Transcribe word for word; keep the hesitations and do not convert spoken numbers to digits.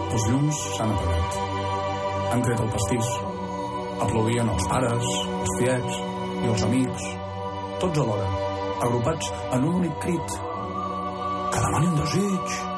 Els llums s'han apagat. Han tret el pastís. Aplaudien els pares, els tiets i els amics, tots alhora, agrupats en un únic crit. Que demani un desig,